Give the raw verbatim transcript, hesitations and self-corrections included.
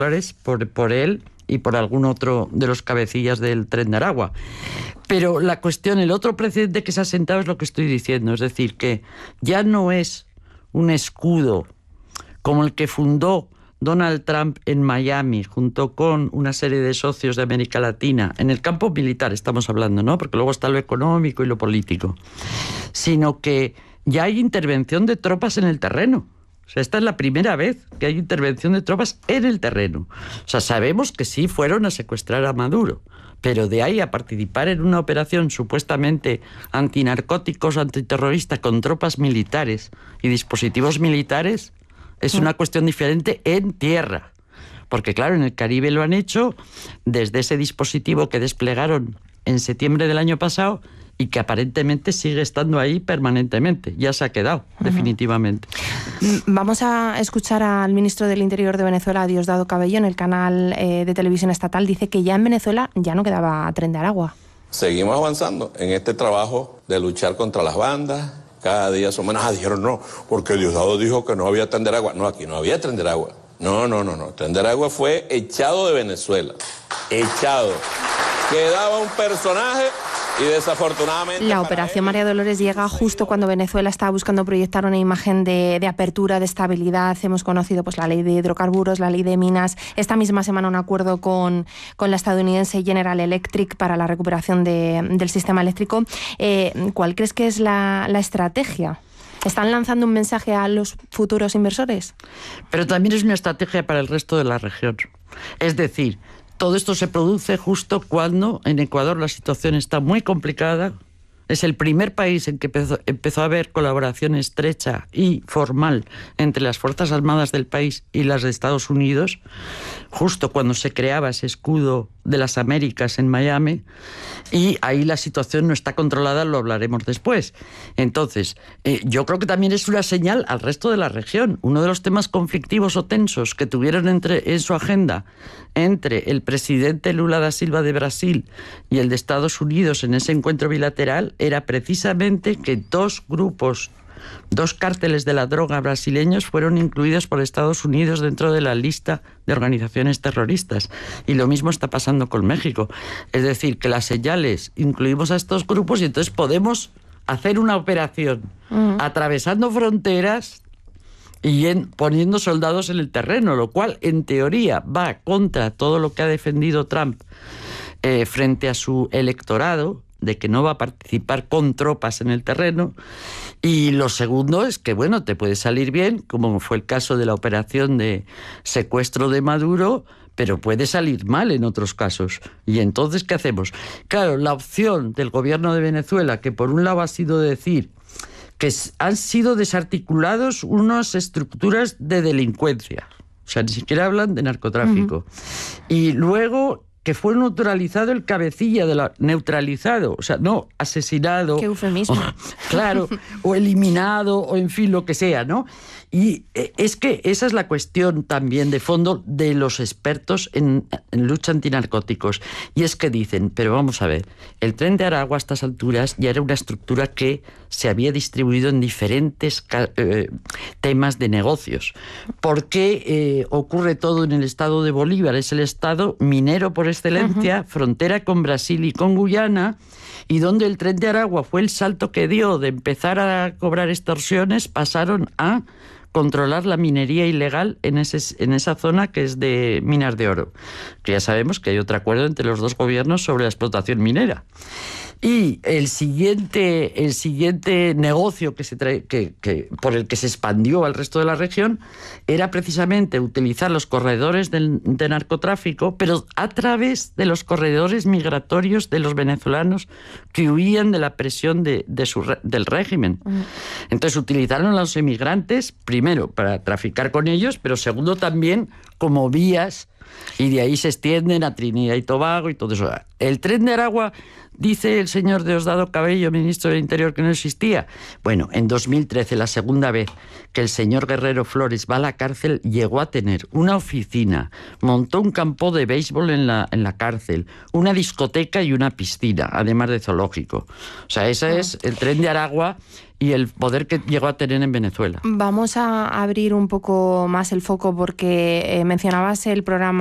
dólares por, por él y por algún otro de los cabecillas del Tren de Aragua. Pero la cuestión, el otro precedente que se ha sentado es lo que estoy diciendo, es decir, que ya no es un escudo como el que fundó Donald Trump en Miami, junto con una serie de socios de América Latina, en el campo militar estamos hablando, ¿no? Porque luego está lo económico y lo político, sino que ya hay intervención de tropas en el terreno. O sea, esta es la primera vez que hay intervención de tropas en el terreno. O sea, sabemos que sí fueron a secuestrar a Maduro, pero de ahí a participar en una operación supuestamente antinarcóticos, antiterrorista, con tropas militares y dispositivos militares, es una cuestión diferente en tierra. Porque claro, en el Caribe lo han hecho desde ese dispositivo que desplegaron en septiembre del año pasado y que aparentemente sigue estando ahí permanentemente. Ya se ha quedado, uh-huh. definitivamente. Vamos a escuchar al ministro del Interior de Venezuela, Diosdado Cabello, en el canal eh, de televisión estatal. Dice que ya en Venezuela ya no quedaba Tren de Aragua. Seguimos avanzando en este trabajo de luchar contra las bandas. Cada día son menos. Ah, dijeron no, porque Diosdado dijo que no había Tren de Aragua. No, aquí no había Tren de Aragua. No, no, no, no. Tren de Aragua fue echado de Venezuela. Echado. Quedaba un personaje y desafortunadamente... La operación María Dolores llega justo cuando Venezuela estaba buscando proyectar una imagen de, de apertura, de estabilidad. Hemos conocido pues la ley de hidrocarburos, la ley de minas. Esta misma semana un acuerdo con, con la estadounidense General Electric para la recuperación de, del sistema eléctrico. Eh, ¿Cuál crees que es la, la estrategia? ¿Están lanzando un mensaje a los futuros inversores? Pero también es una estrategia para el resto de la región. Es decir, todo esto se produce justo cuando en Ecuador la situación está muy complicada. Es el primer país en que empezó, empezó a haber colaboración estrecha y formal entre las Fuerzas Armadas del país y las de Estados Unidos, justo cuando se creaba ese escudo de las Américas en Miami, y ahí la situación no está controlada, lo hablaremos después. Entonces, eh, yo creo que también es una señal al resto de la región. Uno de los temas conflictivos o tensos que tuvieron entre, en su agenda entre el presidente Lula da Silva de Brasil y el de Estados Unidos en ese encuentro bilateral era precisamente que dos grupos, dos cárteles de la droga brasileños fueron incluidos por Estados Unidos dentro de la lista de organizaciones terroristas. Y lo mismo está pasando con México. Es decir, que las señales, incluimos a estos grupos y entonces podemos hacer una operación uh-huh. atravesando fronteras y en, poniendo soldados en el terreno, lo cual en teoría va contra todo lo que ha defendido Trump eh, frente a su electorado, de que no va a participar con tropas en el terreno. Y lo segundo es que, bueno, te puede salir bien, como fue el caso de la operación de secuestro de Maduro, pero puede salir mal en otros casos. ¿Y entonces qué hacemos? Claro, la opción del gobierno de Venezuela, que por un lado ha sido decir que han sido desarticulados unas estructuras de delincuencia, o sea, ni siquiera hablan de narcotráfico, uh-huh. y luego que fue neutralizado el cabecilla de la... Neutralizado, o sea, no asesinado. Qué eufemismo. O, claro, o eliminado, o en fin, lo que sea, ¿no? Y es que esa es la cuestión también de fondo de los expertos en, en lucha antinarcóticos. Y es que dicen, pero vamos a ver, el Tren de Aragua a estas alturas ya era una estructura que se había distribuido en diferentes eh, temas de negocios. ¿Por qué eh, ocurre todo en el estado de Bolívar? Es el estado minero por excelencia, uh-huh. frontera con Brasil y con Guyana, y donde el Tren de Aragua fue el salto que dio de empezar a cobrar extorsiones, pasaron a controlar la minería ilegal en, ese, en esa zona que es de minas de oro. Que ya sabemos que hay otro acuerdo entre los dos gobiernos sobre la explotación minera. Y el siguiente, el siguiente negocio que se trae, que, que, por el que se expandió al resto de la región era precisamente utilizar los corredores del, de narcotráfico, pero a través de los corredores migratorios de los venezolanos que huían de la presión de, de su, del régimen. Uh-huh. Entonces utilizaron a los emigrantes, primero, para traficar con ellos, pero segundo también como vías Y de ahí se extienden a Trinidad y Tobago y todo eso. El Tren de Aragua, dice el señor Diosdado Cabello, ministro del Interior, que no existía. Bueno, en dos mil trece, la segunda vez que el señor Guerrero Flores va a la cárcel, llegó a tener una oficina, montó un campo de béisbol en la, en la cárcel, una discoteca y una piscina, además de zoológico. O sea, ese es el Tren de Aragua y el poder que llegó a tener en Venezuela. Vamos a abrir un poco más el foco porque eh, mencionabas el programa